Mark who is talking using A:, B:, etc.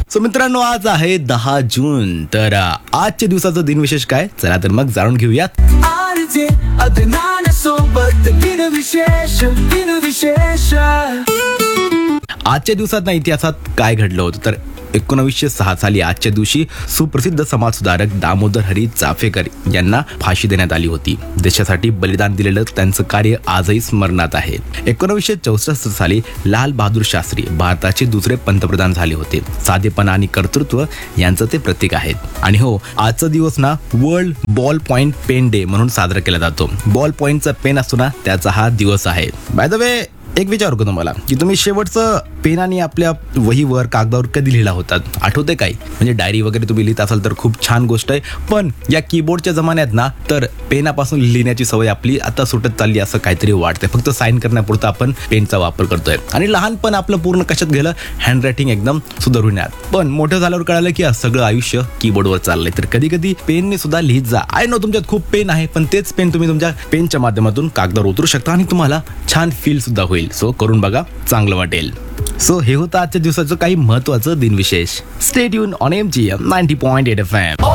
A: So मित्रांनो, आज आहे 10 जून. तर आजच्या दिवसाचं दिनविशेष काय, चला तर मग जाणून घेऊयात. आजच्या दिवसात ना इतिहासात काय घडलं होतं तर 1906 साली आजच्या दिवशी सुप्रसिद्ध समाजसुधारक दामोदर हरी चाफेकर यांना फाशी देण्यात आली होती. देशासाठी बलिदान दिलेलं त्यांचं कार्य आजही स्मरणात आहे. 1964 साली लाल बहादूर शास्त्री भारताचे दुसरे पंतप्रधान झाले होते. साधेपणा आणि कर्तृत्व यांचं ते प्रतीक आहेत. आणि हो, आजचा दिवस ना world ball point pen day म्हणून साजरा केला जातो. बॉल पॉइंटचा पेन असतो ना, त्याचा हा दिवस आहे. बाय द वे, एक विचार करतो तुम्हाला की तुम्ही शेवटचं पेनाने आपल्या वहीवर कागदावर कधी लिहिला होता, आठवते काय? म्हणजे डायरी वगैरे तुम्ही लिहित असाल तर खूप छान गोष्ट आहे, पण या कीबोर्डच्या जमान्यात ना तर पेनापासून लिहिण्याची सवय आपली आता सुटत चालली असं काहीतरी वाटतंय. फक्त साईन करण्यापुरता आपण पेनचा वापर करतोय आणि लहानपण आपलं पूर्ण कशात गेलं, हँडरायटिंग एकदम सुधारण्यात. पण मोठं झाल्यावर कळालं की सगळं आयुष्य कीबोर्डवर चाललंय. तर कधी कधी पेनने सुद्धा लिहित जा. आय नो तुमच्यात खूप पेन आहे, पण तेच पेन तुम्ही तुमच्या पेनच्या माध्यमातून कागदावर उतरू शकता आणि तुम्हाला छान फील सुद्धा होईल. सो करून बघा, चांगलं वाटेल. सो हे होतं आजच्या दिवसाचं काही महत्त्वाचं दिनविशेष. Stay tune on MGM 90.8 FM.